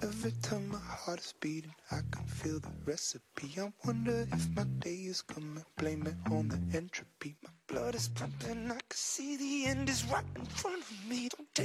Every time my heart is beating, I can feel the recipe. I wonder if my day is coming, blame it on the entropy. My blood is pumping, I can see the end is right in front of me.